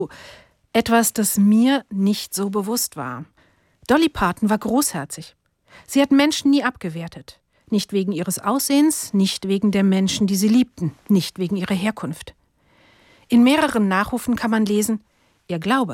Etwas, das mir nicht so bewusst war. Dolly Parton war großherzig. Sie hat Menschen nie abgewertet. Nicht wegen ihres Aussehens, nicht wegen der Menschen, die sie liebten, nicht wegen ihrer Herkunft. In mehreren Nachrufen kann man lesen: Ihr Glaube